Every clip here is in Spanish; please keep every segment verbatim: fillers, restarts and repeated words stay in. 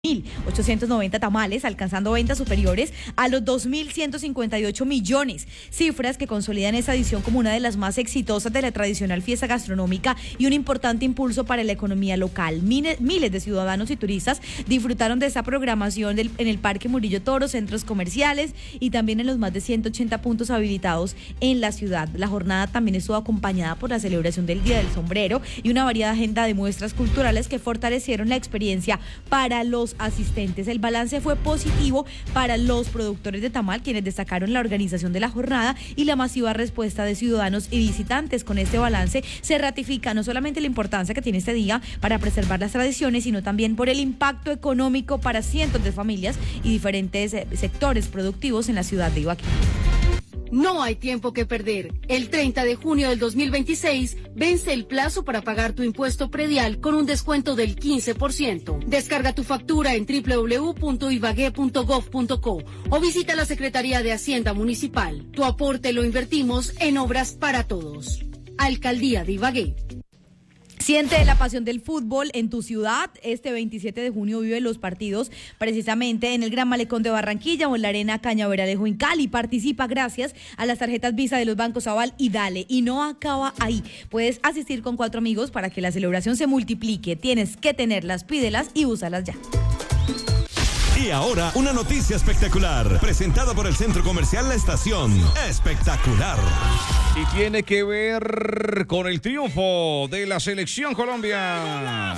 mil ochocientos noventa tamales, alcanzando ventas superiores a los dos mil ciento cincuenta y ocho millones, cifras que consolidan esta edición como una de las más exitosas de la tradicional fiesta gastronómica y un importante impulso para la economía local. Miles, miles de ciudadanos y turistas disfrutaron de esta programación del, en el Parque Murillo Toro, centros comerciales y también en los más de ciento ochenta puntos habilitados en la ciudad. La jornada también estuvo acompañada por la celebración del Día del Sombrero y una variada agenda de muestras culturales que fortalecieron la experiencia para los asistentes. El balance fue positivo para los productores de tamal, quienes destacaron la organización de la jornada y la masiva respuesta de ciudadanos y visitantes. Con este balance se ratifica no solamente la importancia que tiene este día para preservar las tradiciones, sino también por el impacto económico para cientos de familias y diferentes sectores productivos en la ciudad de Ibagué. No hay tiempo que perder. El treinta de junio del dos mil veintiséis vence el plazo para pagar tu impuesto predial con un descuento del quince por ciento. Descarga tu factura en doble u doble u doble u punto ibagué punto gov punto co o visita la Secretaría de Hacienda Municipal. Tu aporte lo invertimos en obras para todos. Alcaldía de Ibagué. Siente la pasión del fútbol en tu ciudad. Este veintisiete de junio vive los partidos precisamente en el Gran Malecón de Barranquilla o en la Arena Cañaveralejo en Cali. Participa gracias a las tarjetas Visa de los bancos Aval y Dale. Y no acaba ahí. Puedes asistir con cuatro amigos para que la celebración se multiplique. Tienes que tenerlas, pídelas y úsalas ya. Y ahora, una noticia espectacular, presentada por el Centro Comercial La Estación. Espectacular. Y tiene que ver con el triunfo de la Selección Colombia.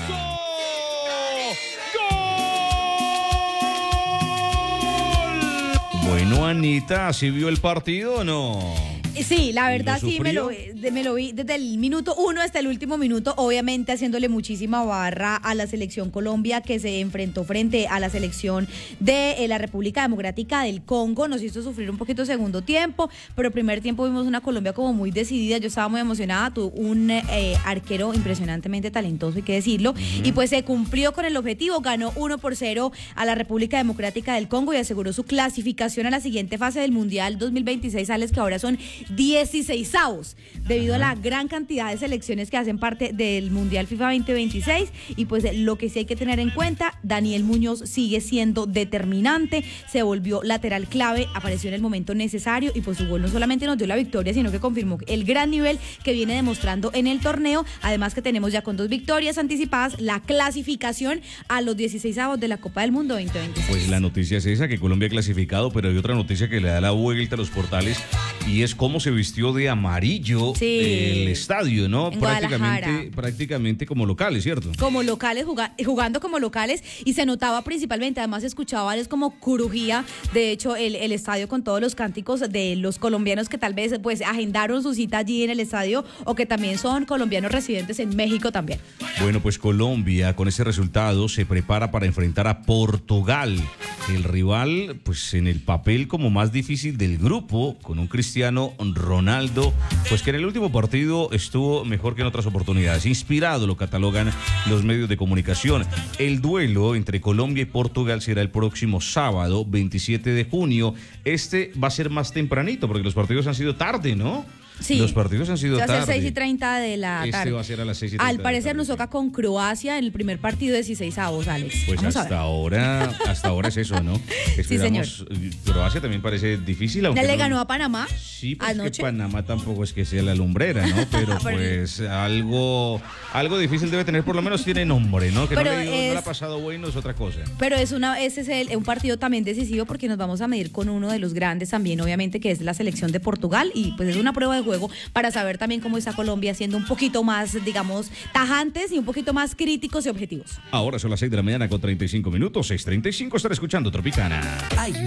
¡Gol! Bueno, Anita, ¿sí vio el partido o no? Sí, la verdad sí, me lo, me lo vi desde el minuto uno hasta el último minuto, obviamente haciéndole muchísima barra a la Selección Colombia, que se enfrentó frente a la selección de eh, la República Democrática del Congo. Nos hizo sufrir un poquito segundo tiempo, pero el primer tiempo vimos una Colombia como muy decidida. Yo estaba muy emocionada, tuvo un eh, arquero impresionantemente talentoso, hay que decirlo, uh-huh. Y pues se cumplió con el objetivo, ganó uno por cero a la República Democrática del Congo y aseguró su clasificación a la siguiente fase del Mundial dos mil veintiséis, Alex, que ahora son dieciseisavos, debido a la gran cantidad de selecciones que hacen parte del Mundial FIFA veinte veintiséis. Y pues lo que sí hay que tener en cuenta, Daniel Muñoz sigue siendo determinante, se volvió lateral clave, apareció en el momento necesario y pues su gol no solamente nos dio la victoria, sino que confirmó el gran nivel que viene demostrando en el torneo. Además que tenemos ya con dos victorias anticipadas la clasificación a los dieciseisavos de la Copa del Mundo veinte veintiséis. Pues la noticia es esa, que Colombia ha clasificado, pero hay otra noticia que le da la vuelta a los portales y es cómo se vistió de amarillo sí. el estadio, ¿no? En prácticamente, prácticamente como locales, ¿cierto? Como locales, juga, jugando como locales, y se notaba principalmente, además se escuchaba es como crujía, de hecho, el, el estadio con todos los cánticos de los colombianos que tal vez pues agendaron su cita allí en el estadio o que también son colombianos residentes en México también. Bueno, pues Colombia con ese resultado se prepara para enfrentar a Portugal, el rival pues en el papel como más difícil del grupo, con un Cristiano Ronaldo, pues que en el último partido estuvo mejor que en otras oportunidades. Inspirado, lo catalogan los medios de comunicación. El duelo entre Colombia y Portugal será el próximo sábado, veintisiete de junio. Este va a ser más tempranito, porque los partidos han sido tarde, ¿no? Sí. Los partidos han sido tarde. Va a ser seis y treinta de la tarde. Este va a ser a las seis y treinta. Al parecer nos toca con Croacia en el primer partido de dieciseisavos, Alex. Pues Vamos hasta ahora, hasta ahora es eso, ¿no? Esperamos. Sí, señor. Croacia también parece difícil. ¿Ya le no, ganó a Panamá? Sí, pues anoche. Que Panamá tampoco es que sea la lumbrera, ¿no? Pero pues algo, algo difícil debe tener, por lo menos tiene nombre, ¿no? Que no le, es, no le ha pasado bueno es otra cosa. Pero es una, ese es el, un partido también decisivo porque nos vamos a medir con uno de los grandes también, obviamente, que es la selección de Portugal, y pues es una prueba de juego para saber ver también cómo está Colombia, siendo un poquito más, digamos, tajantes y un poquito más críticos y objetivos. Ahora son las seis de la mañana con treinta y cinco minutos, seis treinta y cinco, estar escuchando Tropicana. Ay.